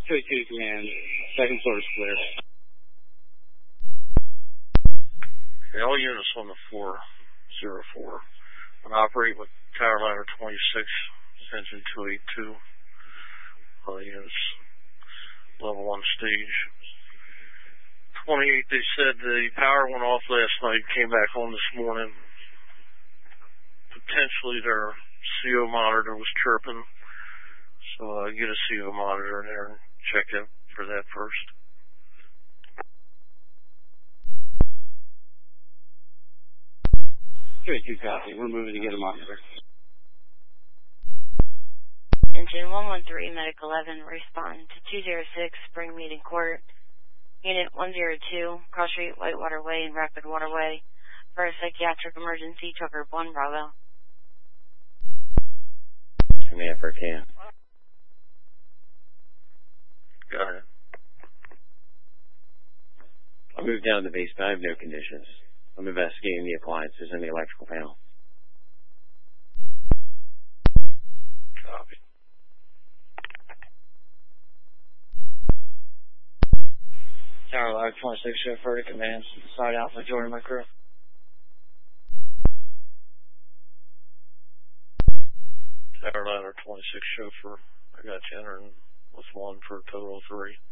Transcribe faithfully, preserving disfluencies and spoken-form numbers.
two eighty-two command, second floor is clear. Okay, all units on the four zero four. I'm going to operate with tower ladder twenty-six, engine two eighty-two. All units level one stage. twenty-eight, they said the power went off last night, came back on this morning. Potentially their C O monitor was chirping. So uh, get a C O monitor in there and check it for that first. two eighty-two copy. We're moving to get a monitor. Engine one one three, Medic eleven, respond to two zero six, Spring Meeting Court. Unit one zero two, Cross Street, Whitewater Way, and Rapid Waterway. For a psychiatric emergency, Trucker one Bravo. Command for Cam. Got it. I'll move down to the base, but I have no conditions. I'm investigating the appliances and the electrical panel. Copy. Tower Ladder twenty-six, chauffeur to command. Side Alpha, joining my crew. Tower Ladder twenty-six, chauffeur. I got you entering with one for a total of three.